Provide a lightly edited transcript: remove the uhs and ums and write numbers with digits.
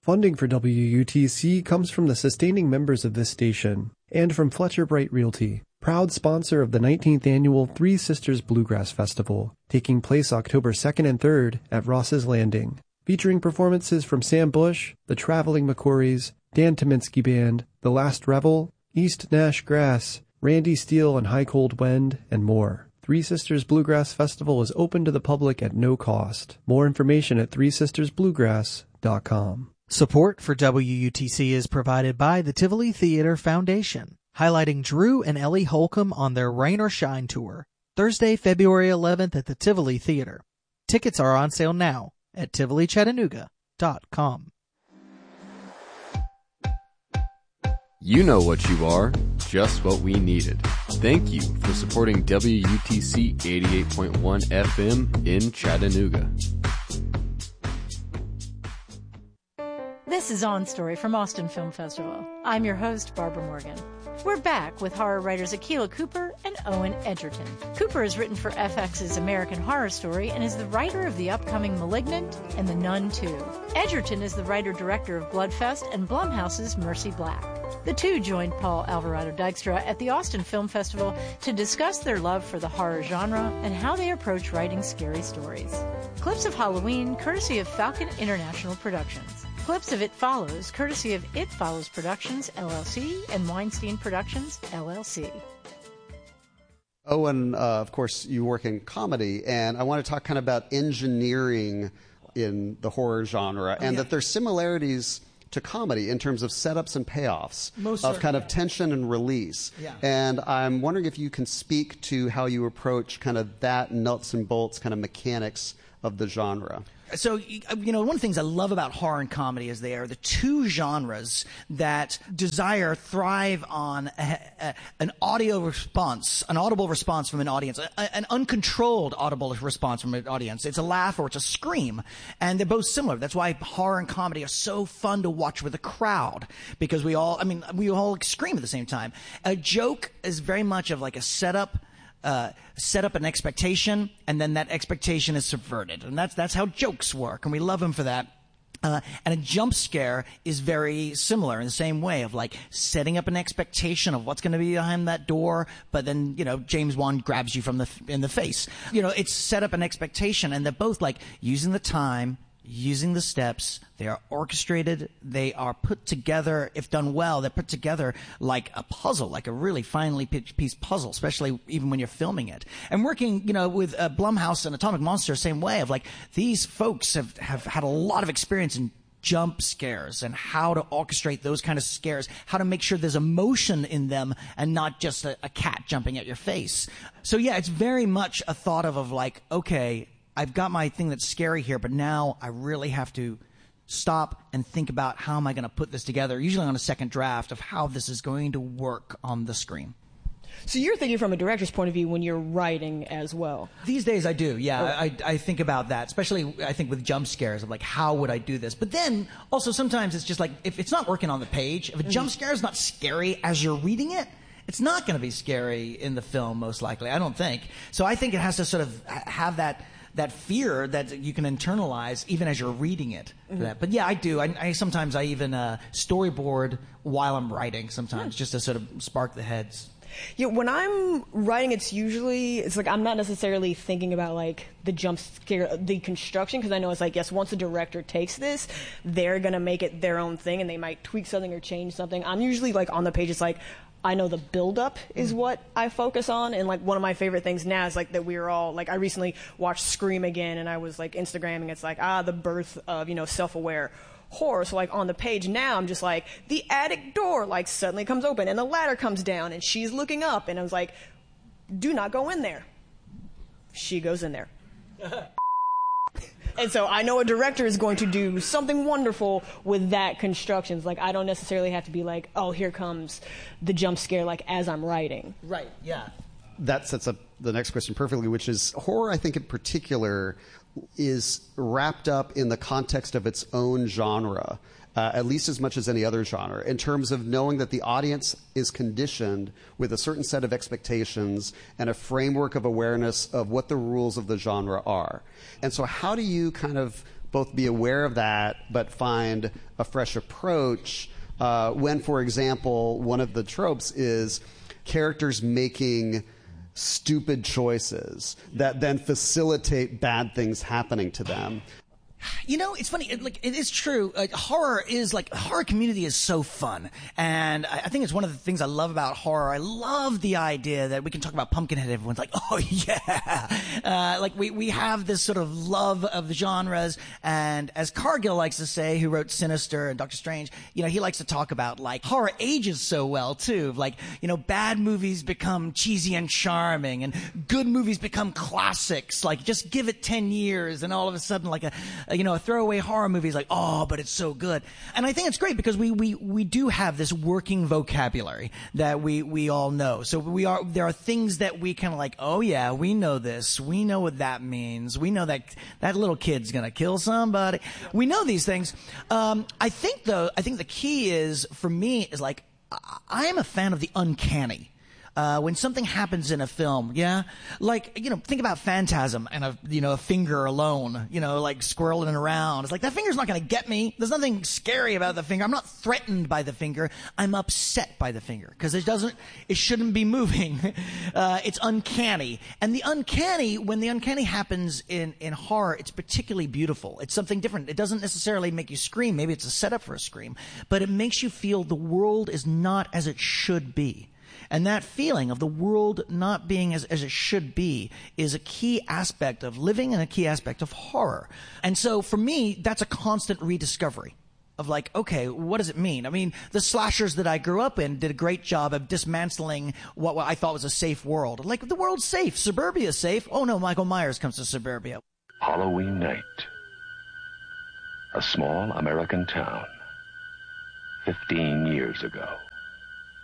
Funding for WUTC comes from the sustaining members of this station and from Fletcher Bright Realty, proud sponsor of the 19th annual Three Sisters Bluegrass Festival, taking place October 2nd and 3rd at Ross's Landing, featuring performances from Sam Bush, the Traveling McCourys, Dan Tominski Band, The Last Revel, East Nash Grass, Randy Steele and High Cold Wind, and more. Three Sisters Bluegrass Festival is open to the public at no cost. More information at threesistersbluegrass.com. Support for WUTC is provided by the Tivoli Theater Foundation, highlighting Drew and Ellie Holcomb on their Rain or Shine tour, Thursday, February 11th at the Tivoli Theater. Tickets are on sale now at TivoliChattanooga.com. You know what you are, just what we needed. Thank you for supporting WUTC 88.1 FM in Chattanooga. This is On Story from Austin Film Festival. I'm your host, Barbara Morgan. We're back with horror writers Akilah Cooper and Owen Edgerton. Cooper has written for FX's American Horror Story and is the writer of the upcoming *Malignant* and *The Nun 2. Edgerton is the writer-director of Bloodfest and Blumhouse's *Mercy Black*. The two joined Paul Alvarado Dykstra at the Austin Film Festival to discuss their love for the horror genre and how they approach writing scary stories. Clips of Halloween, courtesy of Falcon International Productions. Clips of It Follows, courtesy of It Follows Productions, LLC, and Weinstein Productions, LLC. Owen, of course, you work in comedy, and I want to talk kind of about engineering in the horror genre, and that there's similarities to comedy in terms of setups and payoffs, of kind of tension and release. Yeah. And I'm wondering if you can speak to how you approach kind of that nuts and bolts kind of mechanics of the genre. So, one of the things I love about horror and comedy is they are the two genres that thrive on an audible response from an audience, an uncontrolled audible response from an audience. It's a laugh or it's a scream, and they're both similar. That's why horror and comedy are so fun to watch with a crowd, because we all scream at the same time. A joke is very much of like a setup, set up an expectation, and then that expectation is subverted. And that's how jokes work, and we love them for that. And a jump scare is very similar in the same way of like setting up an expectation of what's going to be behind that door, but then, James Wan grabs you in the face. It's set up an expectation, and they're both like using the time, using the steps. They are orchestrated. They are put together. If done well, they're put together like a puzzle, like a really finely pieced puzzle, especially even when you're filming it. And working, with Blumhouse and Atomic Monster, same way of like these folks have had a lot of experience in jump scares and how to orchestrate those kind of scares, how to make sure there's emotion in them and not just a cat jumping at your face. So yeah, it's very much a thought of like, okay, I've got my thing that's scary here, but now I really have to stop and think about how am I going to put this together, usually on a second draft of how this is going to work on the screen. So you're thinking from a director's point of view when you're writing as well? These days I do, yeah. I think about that, especially I think with jump scares of like, how would I do this? But then also sometimes it's just like, if it's not working on the page, if a jump scare is not scary as you're reading it, it's not going to be scary in the film, most likely, I don't think. So I think it has to sort of have that fear that you can internalize even as you're reading it. Mm-hmm. But yeah, I do. I sometimes even storyboard while I'm writing sometimes, just to sort of spark the heads. Yeah, when I'm writing, it's like I'm not necessarily thinking about like the jump scare, the construction, because I know it's like, yes, once the director takes this, they're going to make it their own thing and they might tweak something or change something. I'm usually like on the page, it's like, I know the build-up is what I focus on, and like one of my favorite things now is like that we're all like, I recently watched Scream again, and I was like Instagramming. It's like the birth of self-aware horror. So like on the page now, I'm just like the attic door like suddenly comes open and the ladder comes down and she's looking up, and I was like, do not go in there. She goes in there. And so I know a director is going to do something wonderful with that construction. It's like I don't necessarily have to be like, oh, here comes the jump scare like as I'm writing. Right, yeah. That sets up the next question perfectly, which is horror, I think in particular, is wrapped up in the context of its own genre, at least as much as any other genre, in terms of knowing that the audience is conditioned with a certain set of expectations and a framework of awareness of what the rules of the genre are. And so how do you kind of both be aware of that but find a fresh approach when, for example, one of the tropes is characters making stupid choices that then facilitate bad things happening to them. You know, it's funny. It is true. Horror community is so fun, and I think it's one of the things I love about horror. I love the idea that we can talk about Pumpkinhead. Everyone's like, "Oh yeah!" We have this sort of love of the genres, and as Cargill likes to say, who wrote Sinister and Doctor Strange, he likes to talk about horror ages so well too. Bad movies become cheesy and charming, and good movies become classics. Just give it 10 years, and all of a sudden, a throwaway horror movie is but it's so good. And I think it's great because we do have this working vocabulary that we all know. So there are things that we kind of oh yeah, we know this. We know what that means. We know that little kid's going to kill somebody. We know these things. I think the key is, for me, is I am a fan of the uncanny. When something happens in a film, think about Phantasm and a finger alone, squirreling around. It's that finger's not going to get me. There's nothing scary about the finger. I'm not threatened by the finger. I'm upset by the finger because it shouldn't be moving. It's uncanny. And when the uncanny happens in horror, it's particularly beautiful. It's something different. It doesn't necessarily make you scream. Maybe it's a setup for a scream, but it makes you feel the world is not as it should be. And that feeling of the world not being as it should be is a key aspect of living and a key aspect of horror. And so for me, that's a constant rediscovery of okay, what does it mean? I mean, the slashers that I grew up in did a great job of dismantling what I thought was a safe world. The world's safe. Suburbia's safe. Oh no, Michael Myers comes to Suburbia. Halloween night. A small American town. 15 years ago.